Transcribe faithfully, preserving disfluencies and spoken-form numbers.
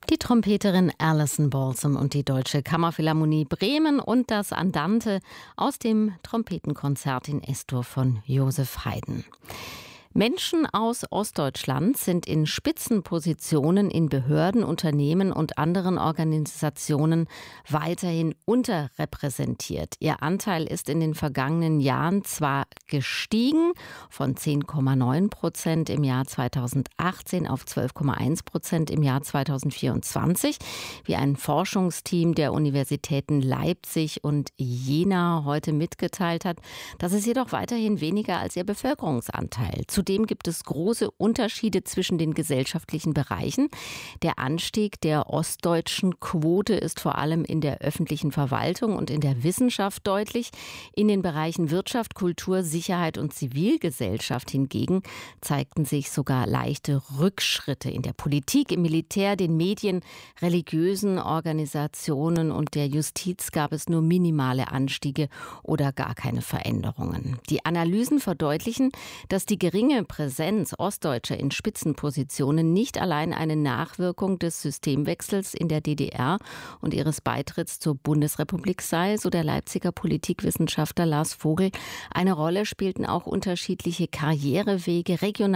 Die Trompeterin Alison Balsam und die Deutsche Kammerphilharmonie Bremen und das Andante aus dem Trompetenkonzert in S-Dur von Joseph Haydn. Menschen aus Ostdeutschland sind in Spitzenpositionen in Behörden, Unternehmen und anderen Organisationen weiterhin unterrepräsentiert. Ihr Anteil ist in den vergangenen Jahren zwar gestiegen von zehn Komma neun Prozent im Jahr zweitausendachtzehn auf zwölf Komma eins Prozent im Jahr zweitausendvierundzwanzig, wie ein Forschungsteam der Universitäten Leipzig und Jena heute mitgeteilt hat. Das ist jedoch weiterhin weniger als ihr Bevölkerungsanteil. Zudem gibt es große Unterschiede zwischen den gesellschaftlichen Bereichen. Der Anstieg der ostdeutschen Quote ist vor allem in der öffentlichen Verwaltung und in der Wissenschaft deutlich. In den Bereichen Wirtschaft, Kultur, Sicherheit und Zivilgesellschaft hingegen zeigten sich sogar leichte Rückschritte. In der Politik, im Militär, den Medien, religiösen Organisationen und der Justiz gab es nur minimale Anstiege oder gar keine Veränderungen. Die Analysen verdeutlichen, dass die geringe Präsenz Ostdeutscher in Spitzenpositionen nicht allein eine Nachwirkung des Systemwechsels in der D D R und ihres Beitritts zur Bundesrepublik sei, so der Leipziger Politikwissenschaftler Lars Vogel. Eine Rolle spielten auch unterschiedliche Karrierewege, regionale